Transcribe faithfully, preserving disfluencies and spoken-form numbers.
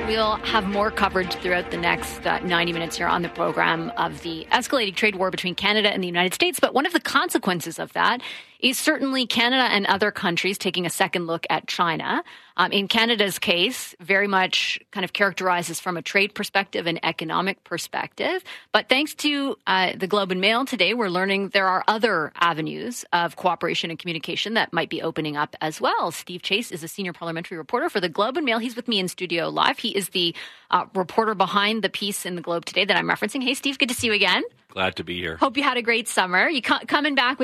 We'll have more coverage throughout the next uh, ninety minutes here on the program of the escalating trade war between Canada and the United States. But one of the consequences of that is certainly Canada and other countries taking a second look at China. Um, in Canada's case, very much kind of characterizes from a trade perspective and economic perspective. But thanks to uh, the Globe and Mail today, we're learning there are other avenues of cooperation and communication that might be opening up as well. Steve Chase is a senior parliamentary reporter for the Globe and Mail. He's with me in studio live. He is the uh, reporter behind the piece in the Globe today that I'm referencing. Hey, Steve, good to see you again. Glad to be here. Hope you had a great summer. You co- coming back with